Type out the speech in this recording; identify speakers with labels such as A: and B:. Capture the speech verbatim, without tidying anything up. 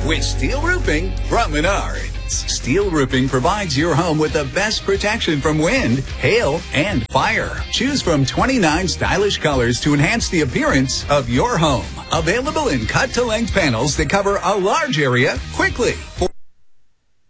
A: with steel roofing from Menards. Steel roofing provides your home with the best protection from wind, hail, and fire. Choose from twenty-nine stylish colors to enhance the appearance of your home. Available in cut-to-length panels that cover a large area quickly.